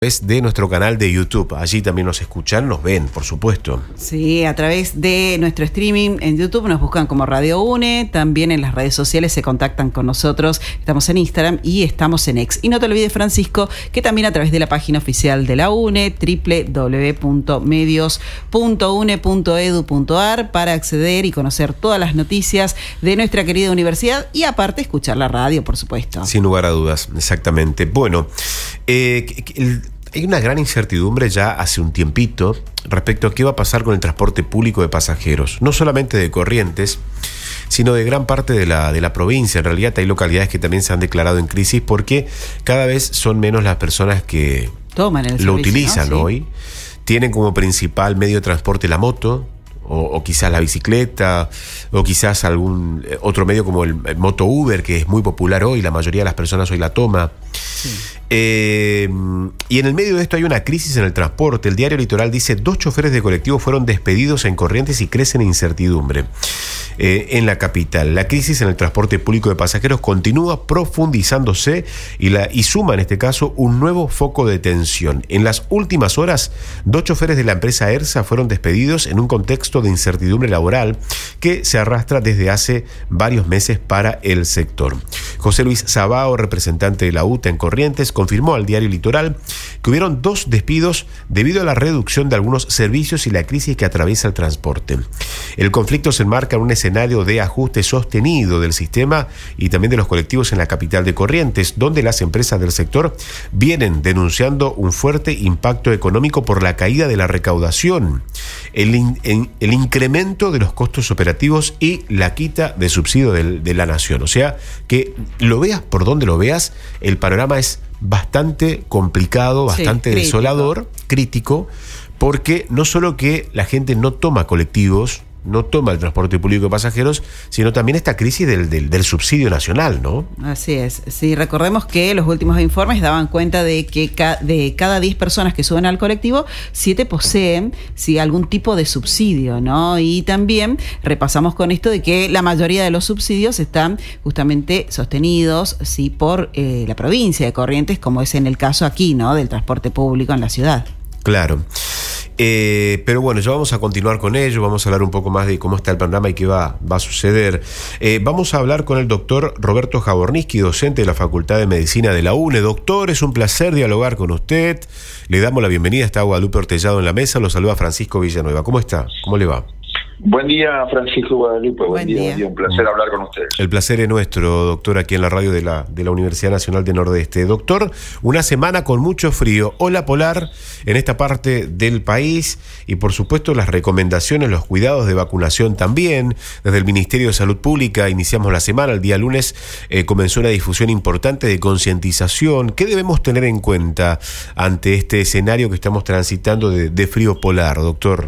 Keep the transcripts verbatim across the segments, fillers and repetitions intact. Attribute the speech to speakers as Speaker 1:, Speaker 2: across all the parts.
Speaker 1: través de nuestro canal de YouTube. Allí también nos escuchan, nos ven, por supuesto.
Speaker 2: Sí, a través de nuestro streaming en YouTube nos buscan como Radio UNE. También en las redes sociales se contactan con nosotros. Estamos en Instagram y estamos en X. Y no te olvides, Francisco, que también a través de la página oficial de la UNE, doble u doble u doble u punto medios punto une punto edu punto ar, para acceder y conocer todas las noticias de nuestra querida universidad y aparte escuchar la radio, por supuesto.
Speaker 1: Sin lugar a dudas, exactamente. Bueno, eh, el... hay una gran incertidumbre ya hace un tiempito respecto a qué va a pasar con el transporte público de pasajeros, no solamente de Corrientes, sino de gran parte de la, de la provincia. En realidad hay localidades que también se han declarado en crisis porque cada vez son menos las personas que
Speaker 2: toman el
Speaker 1: lo
Speaker 2: servicio,
Speaker 1: utilizan, ¿no? Sí. Hoy. Tienen como principal medio de transporte la moto, o, o quizás la bicicleta, o quizás algún otro medio como el, el Moto Uber, que es muy popular hoy, la mayoría de las personas hoy la toma. Sí. Eh, y en el medio de esto hay una crisis en el transporte. El diario Litoral dice: dos choferes de colectivo fueron despedidos en Corrientes y crecen incertidumbre eh, en la capital. La crisis en el transporte público de pasajeros continúa profundizándose y, la, y suma en este caso un nuevo foco de tensión. En las últimas horas, dos choferes de la empresa ERSA fueron despedidos en un contexto de incertidumbre laboral que se arrastra desde hace varios meses para el sector. José Luis Sabao, representante de la U T A en Corrientes, confirmó al diario Litoral que hubieron dos despidos debido a la reducción de algunos servicios y la crisis que atraviesa el transporte. El conflicto se enmarca en un escenario de ajuste sostenido del sistema y también de los colectivos en la capital de Corrientes, donde las empresas del sector vienen denunciando un fuerte impacto económico por la caída de la recaudación, el, in, en, el incremento de los costos operativos y la quita de subsidio de, de la nación. O sea, que lo veas por donde lo veas, el panorama es bastante complicado, bastante sí, desolador, crítico, porque no solo que la gente no toma colectivos, no toma el transporte público de pasajeros, sino también esta crisis del, del, del subsidio nacional, ¿no?
Speaker 2: Así es. Sí, recordemos que los últimos informes daban cuenta de que ca- de cada diez personas que suben al colectivo, siete poseen sí, algún tipo de subsidio, ¿no? Y también repasamos con esto de que la mayoría de los subsidios están justamente sostenidos sí, por eh, la provincia de Corrientes, como es en el caso aquí, ¿no? Del transporte público en la ciudad.
Speaker 1: Claro. Eh, pero bueno, ya vamos a continuar con ello, vamos a hablar un poco más de cómo está el panorama y qué va, va a suceder. Eh, vamos a hablar con el doctor Roberto Jaborniski, docente de la Facultad de Medicina de la UNE. Doctor, es un placer dialogar con usted. Le damos la bienvenida, está Guadalupe Ortellado en la mesa, lo saluda Francisco Villanueva. ¿Cómo está? ¿Cómo le va?
Speaker 3: Buen día, Francisco Guadalupe, buen, buen día, día. Buen día, un placer hablar con ustedes.
Speaker 1: El placer es nuestro, doctor, aquí en la radio de la, de la Universidad Nacional de Nordeste. Doctor, una semana con mucho frío, ola polar en esta parte del país y por supuesto las recomendaciones, los cuidados de vacunación también. Desde el Ministerio de Salud Pública iniciamos la semana, el día lunes eh, comenzó una difusión importante de concientización. ¿Qué debemos tener en cuenta ante este escenario que estamos transitando de, de frío polar, doctor?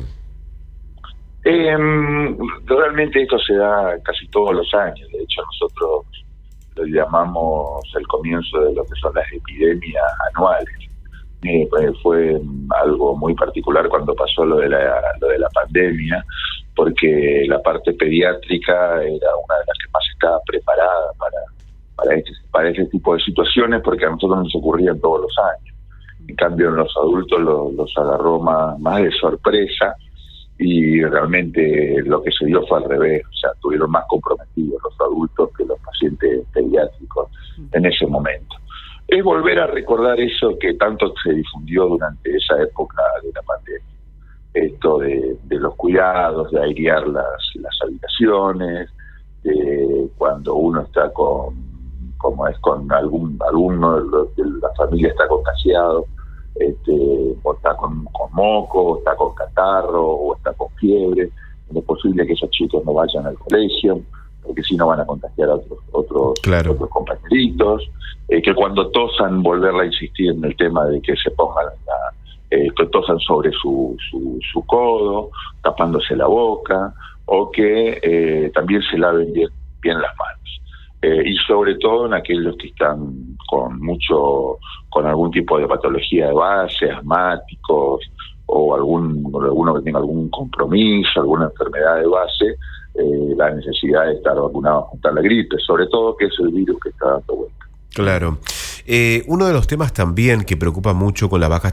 Speaker 3: Eh, realmente esto se da casi todos los años. De hecho, nosotros lo llamamos el comienzo de lo que son las epidemias anuales. Eh, fue algo muy particular cuando pasó lo de la lo de la pandemia, porque la parte pediátrica era una de las que más estaba preparada para para este, para este tipo de situaciones, porque a nosotros nos ocurrían todos los años. En cambio, en los adultos los, los agarró más, más de sorpresa. Y realmente lo que se dio fue al revés, o sea, estuvieron más comprometidos los adultos que los pacientes pediátricos en ese momento. Es volver a recordar eso que tanto se difundió durante esa época de la pandemia, esto de, de los cuidados, de airear las, las habitaciones, de cuando uno está con, como es con algún alguno de, los, de la familia está contagiado, Este, o está con, con moco, o está con catarro, o está con fiebre. No es posible que esos chicos no vayan al colegio, porque si no van a contagiar a otros otros, claro. otros compañeritos. Eh, que cuando tosan, volverla a insistir en el tema de que se pongan, la, eh, que tosan sobre su, su, su codo, tapándose la boca, o que eh, también se laven bien, bien las manos. Eh, y sobre todo en aquellos que están con mucho, con algún tipo de patología de base, asmáticos, o algún alguno que tenga algún compromiso, alguna enfermedad de base, eh, la necesidad de estar vacunado contra la gripe, sobre todo que es el virus que está dando vuelta.
Speaker 1: Claro. Eh, uno de los temas también que preocupa mucho con la baja